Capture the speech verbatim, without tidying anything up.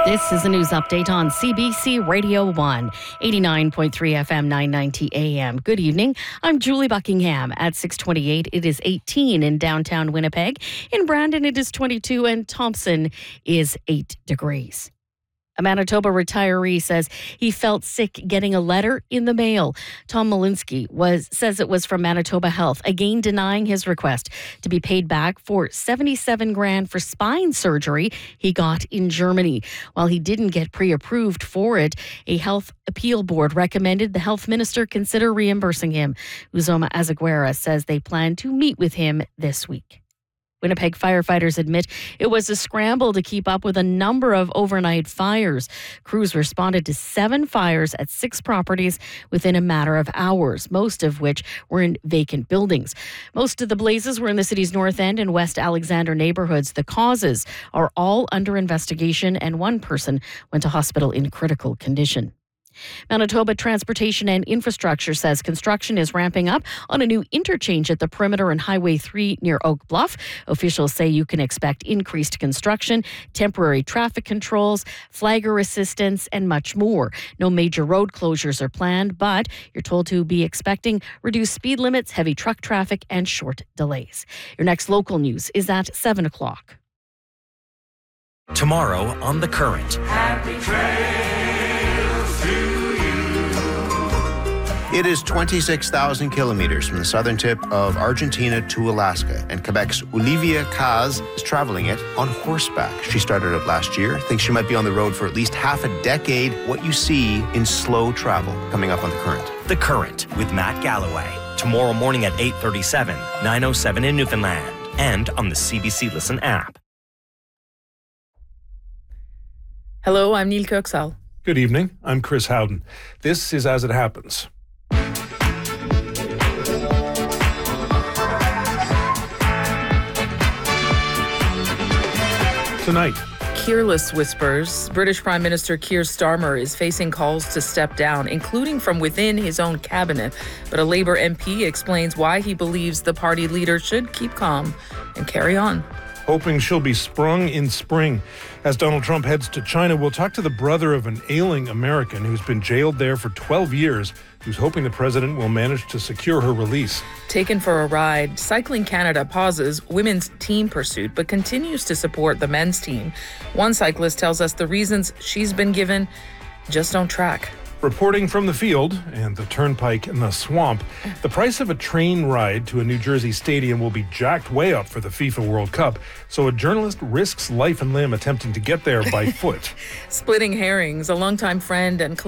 This is a news update on C B C Radio one, eighty-nine point three F M, nine ninety A M. Good evening. I'm Julie Buckingham. At six twenty-eight, it is eighteen in downtown Winnipeg. In Brandon, it is twenty-two, and Thompson is eight degrees. A Manitoba retiree says he felt sick getting a letter in the mail. Tom Malinsky was says it was from Manitoba Health, again denying his request to be paid back for seventy-seven grand for spine surgery he got in Germany. While he didn't get pre-approved for it, a health appeal board recommended the health minister consider reimbursing him. Uzoma Azaguera says they plan to meet with him this week. Winnipeg firefighters admit it was a scramble to keep up with a number of overnight fires. Crews responded to seven fires at six properties within a matter of hours, most of which were in vacant buildings. Most of the blazes were in the city's North End and West Alexander neighborhoods. The causes are all under investigation, and one person went to hospital in critical condition. Manitoba Transportation and Infrastructure says construction is ramping up on a new interchange at the Perimeter and Highway three near Oak Bluff. Officials say you can expect increased construction, temporary traffic controls, flagger assistance, and much more. No major road closures are planned, but you're told to be expecting reduced speed limits, heavy truck traffic, and short delays. Your next local news is at seven o'clock. Tomorrow on The Current. Happy trails to you. It is twenty-six thousand kilometers from the southern tip of Argentina to Alaska, and Quebec's Olivia Kaz is traveling it on horseback. She started it last year, thinks she might be on the road for at least half a decade. What you see in slow travel, coming up on The Current. The Current with Matt Galloway. Tomorrow morning at eight thirty-seven, nine oh seven in Newfoundland, and on the C B C Listen app. Hello, I'm Neil Kirksall. Good evening. I'm Chris Howden. This is As It Happens. Tonight. Keirless whispers. British Prime Minister Keir Starmer is facing calls to step down, including from within his own cabinet. But a Labour M P explains why he believes the party leader should keep calm and carry on. Hoping she'll be sprung in spring. As Donald Trump heads to China, we'll talk to the brother of an ailing American who's been jailed there for twelve years, who's hoping the president will manage to secure her release. Taken for a ride, Cycling Canada pauses women's team pursuit but continues to support the men's team. One cyclist tells us the reasons she's been given just don't track. Reporting from the field and the turnpike in the swamp, the price of a train ride to a New Jersey stadium will be jacked way up for the FIFA World Cup, so a journalist risks life and limb attempting to get there by foot. Splitting herrings, a longtime friend and